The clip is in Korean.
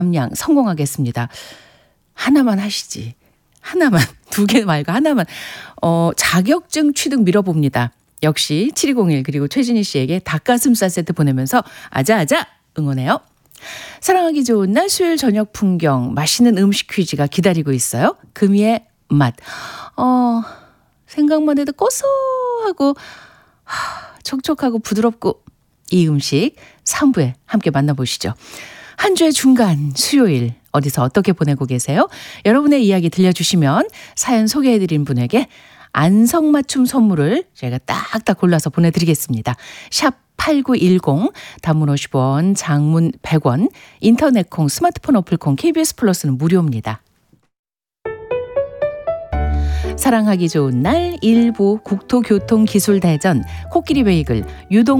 양 성공하겠습니다. 하나만 하시지. 하나만. 2개 말고 하나만. 자격증 취득 밀어봅니다. 역시 7201 그리고 최진희 씨에게 닭가슴살 세트 보내면서 아자아자 응원해요. 사랑하기 좋은 날 수요일 저녁 풍경 맛있는 음식 퀴즈가 기다리고 있어요. 금이의 맛. 생각만 해도 고소하고 촉촉하고 부드럽고 이 음식 3부에 함께 만나보시죠. 한 주의 중간 수요일 어디서 어떻게 보내고 계세요? 여러분의 이야기 들려주시면 사연 소개해드린 분에게 안성맞춤 선물을 저희가 딱딱 골라서 보내드리겠습니다. 샵 8910 단문 50원 장문 100원 인터넷 콩 스마트폰 어플 콩 KBS 플러스는 무료입니다. 사랑하기 좋은 날 일부 국토교통기술대전 코끼리 베이글 유동